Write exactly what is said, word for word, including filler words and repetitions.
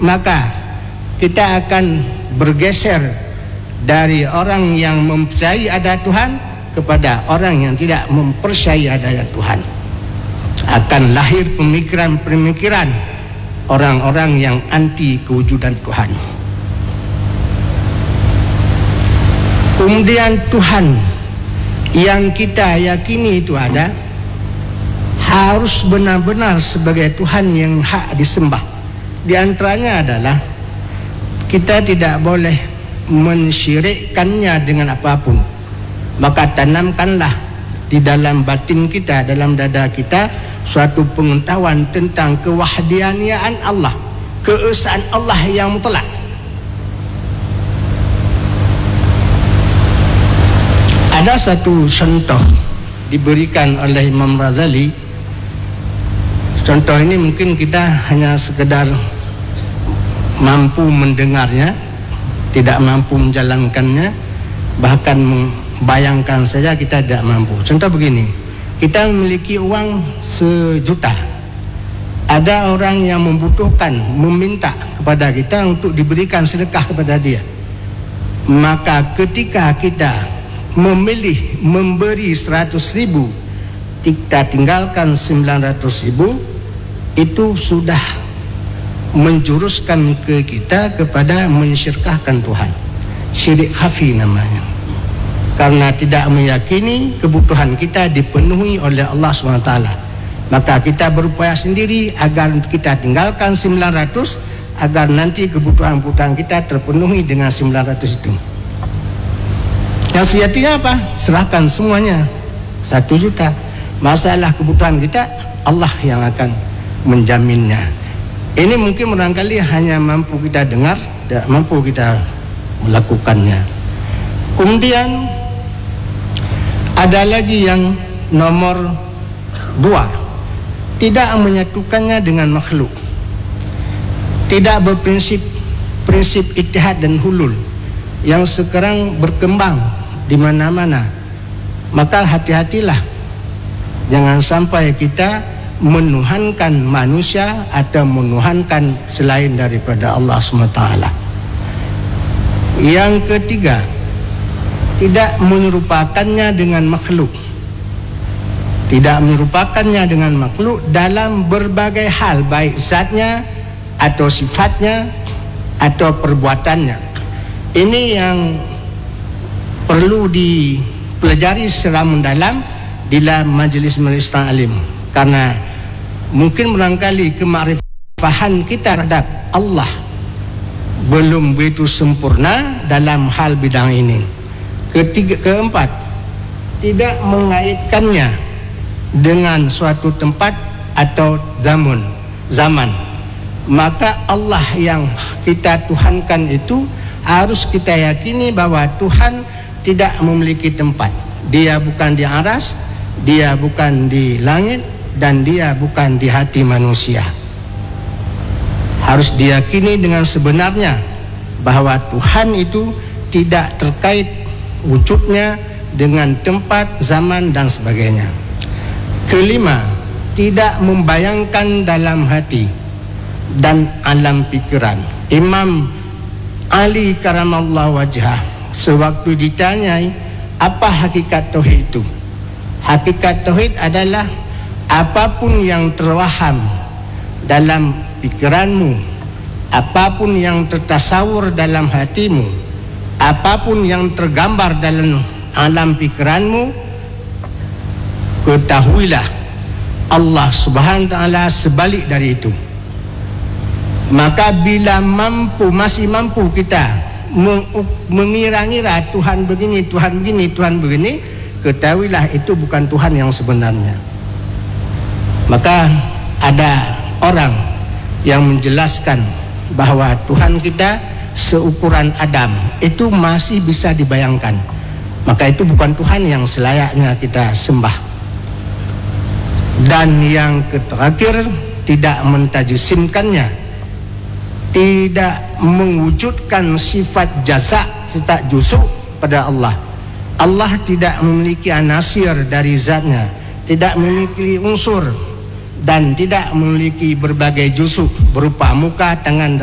maka kita akan bergeser dari orang yang mempercayai ada Tuhan kepada orang yang tidak mempercayai adanya Tuhan. Akan lahir pemikiran-pemikiran orang-orang yang anti kewujudan Tuhan. Kemudian Tuhan yang kita yakini itu ada, harus benar-benar sebagai Tuhan yang hak disembah. Di antaranya adalah kita tidak boleh mensyirikkannya dengan apapun. Maka tanamkanlah di dalam batin kita, dalam dada kita, suatu pengetahuan tentang kewahdianiaan Allah, keesaan Allah yang mutlak. Ada satu contoh diberikan oleh Imam Razali. Contoh ini mungkin kita hanya sekedar mampu mendengarnya, tidak mampu menjalankannya, bahkan membayangkan saja kita tidak mampu. Contoh begini, kita memiliki uang sejuta, ada orang yang membutuhkan, meminta kepada kita untuk diberikan sedekah kepada dia. Maka ketika kita memilih memberi seratus ribu, kita tinggalkan sembilan ratus ribu, itu sudah menjuruskan ke kita kepada mensyirkahkan Tuhan. Syirik khafi namanya. Karena tidak meyakini kebutuhan kita dipenuhi oleh Allah subhanahu wa taala, maka kita berupaya sendiri agar kita tinggalkan sembilan ratus, agar nanti kebutuhan-kebutuhan kita terpenuhi dengan sembilan ratus itu. Yang sejatinya apa? Serahkan semuanya, satu juta. Masalah kebutuhan kita, Allah yang akan menjaminnya. Ini mungkin barangkali hanya mampu kita dengar, tidak mampu kita melakukannya. Kemudian ada lagi yang nomor dua, tidak menyatukannya dengan makhluk, tidak berprinsip prinsip ittihad dan hulul yang sekarang berkembang di mana-mana. Maka hati-hatilah, jangan sampai kita menuhankan manusia atau menuhankan selain daripada Allah subhanahu wa taala. Yang ketiga, tidak menyerupakannya dengan makhluk, tidak menyerupakannya dengan makhluk dalam berbagai hal, baik zatnya atau sifatnya atau perbuatannya. Ini yang perlu dipelajari secara mendalam di dalam majlis-majlis ta'lim, karena mungkin barangkali kemakrifahan kita terhadap Allah belum begitu sempurna dalam hal bidang ini. Ketiga, keempat, tidak mengaitkannya dengan suatu tempat atau zaman. Zaman. Maka Allah yang kita tuhankan itu harus kita yakini bahwa Tuhan tidak memiliki tempat. Dia bukan di aras, dia bukan di langit, dan dia bukan di hati manusia. Harus diyakini dengan sebenarnya bahwa Tuhan itu tidak terkait wujudnya dengan tempat, zaman, dan sebagainya. Kelima, tidak membayangkan dalam hati dan alam pikiran. Imam Ali karamallahu wajhah sewaktu ditanyai apa hakikat tauhid itu, hakikat tauhid adalah apapun yang terwaham dalam pikiranmu, apapun yang tertasawur dalam hatimu, apapun yang tergambar dalam alam pikiranmu, ketahuilah Allah subhanahu wa ta'ala sebalik dari itu. Maka bila mampu, masih mampu kita mengira-ngira Tuhan begini, Tuhan begini, Tuhan begini, ketahuilah itu bukan Tuhan yang sebenarnya. Maka ada orang yang menjelaskan bahwa Tuhan kita seukuran Adam, itu masih bisa dibayangkan. Maka itu bukan Tuhan yang selayaknya kita sembah. Dan yang terakhir, tidak mentajisimkannya, tidak mewujudkan sifat jasa serta jusuk pada Allah. Allah tidak memiliki anasir dari zatnya, tidak memiliki unsur, dan tidak memiliki berbagai jusuk berupa muka, tangan,